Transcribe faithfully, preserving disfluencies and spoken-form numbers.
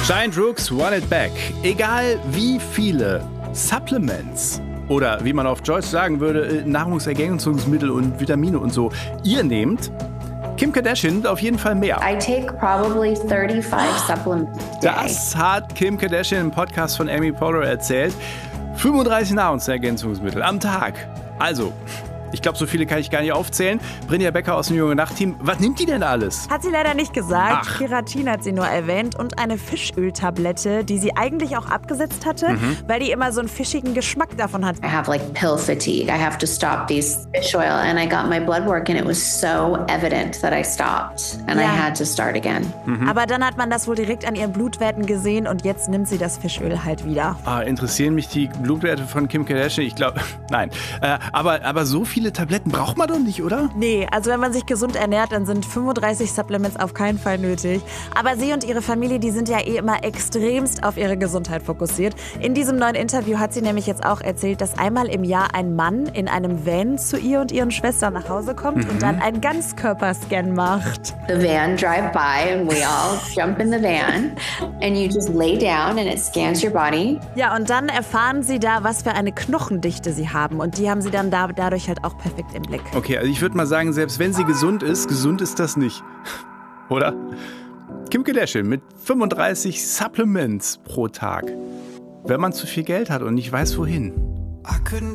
Giant Rooks, Want It Back. Egal wie viele Supplements oder wie man auf Deutsch sagen würde, Nahrungsergänzungsmittel und Vitamine und so ihr nehmt, Kim Kardashian nimmt auf jeden Fall mehr. I take probably thirty-five supplements a day. Das hat Kim Kardashian im Podcast von Amy Poehler erzählt. fünfunddreißig Nahrungsergänzungsmittel am Tag. Also, ich glaube, so viele kann ich gar nicht aufzählen. Brinja Becker aus dem Junge Nacht-Team, was nimmt die denn alles? Hat sie leider nicht gesagt. Ach. Keratin hat sie nur erwähnt und eine Fischöltablette, die sie eigentlich auch abgesetzt hatte, Mhm. weil die immer so einen fischigen Geschmack davon hat. I have like pill fatigue. I have to stop these fish oil. And I got my blood work and it was so evident that I stopped. And I Ja. had to start again. Aber dann hat man das wohl direkt an ihren Blutwerten gesehen und jetzt nimmt sie das Fischöl halt wieder. Ah, interessieren mich die Blutwerte von Kim Kardashian? Ich glaube, nein. Äh, aber, aber so viele Tabletten braucht man doch nicht, oder? Nee, also wenn man sich gesund ernährt, dann sind fünfunddreißig Supplements auf keinen Fall nötig. Aber sie und ihre Familie, die sind ja eh immer extremst auf ihre Gesundheit fokussiert. In diesem neuen Interview hat sie nämlich jetzt auch erzählt, dass einmal im Jahr ein Mann in einem Van zu ihr und ihren Schwestern nach Hause kommt und dann einen Ganzkörperscan macht. The van drive by and we all jump in the van and you just lay down and it scans your body. Ja, und dann erfahren sie da, was für eine Knochendichte sie haben. Und die haben sie dann da, dadurch halt auch perfekt im Blick. Okay, also ich würde mal sagen, selbst wenn sie gesund ist, gesund ist das nicht. Oder? Kim Kardashian mit fünfunddreißig Supplements pro Tag. Wenn man zu viel Geld hat und nicht weiß, wohin.